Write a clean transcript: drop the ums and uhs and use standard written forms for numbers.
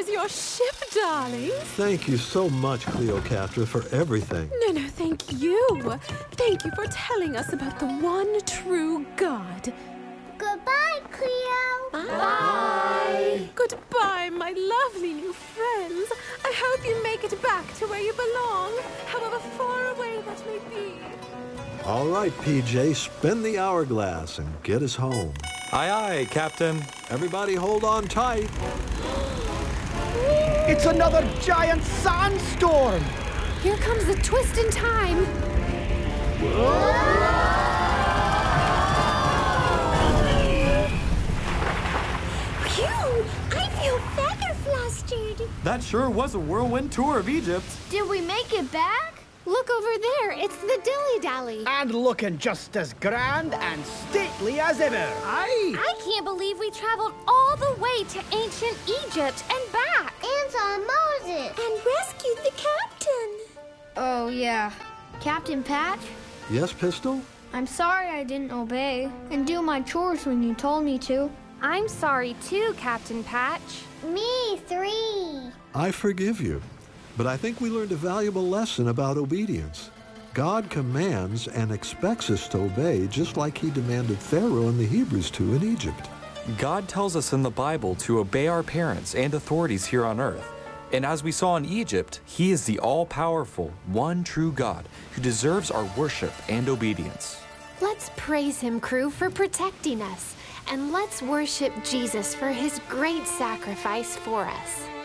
Here's your ship, darling. Thank you so much, Cleopatra, for everything. No, thank you. Thank you for telling us about the one true God. Goodbye, Cleo. Bye. Goodbye, my lovely new friends. I hope you make it back to where you belong, however far away that may be. All right, PJ, spin the hourglass and get us home. Aye, aye, Captain. Everybody hold on tight. It's another giant sandstorm! Here comes a twist in time. Phew! I feel feather flustered. That sure was a whirlwind tour of Egypt. Did we make it back? Look over there. It's the dilly-dally. And looking just as grand and stately as ever. Aye! I can't believe we traveled all the way to ancient Egypt and back. And saw Moses. And rescued the captain. Oh, yeah. Captain Patch? Yes, Pistol? I'm sorry I didn't obey and do my chores when you told me to. I'm sorry too, Captain Patch. Me, 3. I forgive you. But I think we learned a valuable lesson about obedience. God commands and expects us to obey just like he demanded Pharaoh and the Hebrews to in Egypt. God tells us in the Bible to obey our parents and authorities here on earth. And as we saw in Egypt, he is the all-powerful, one true God who deserves our worship and obedience. Let's praise him, crew, for protecting us. And let's worship Jesus for his great sacrifice for us.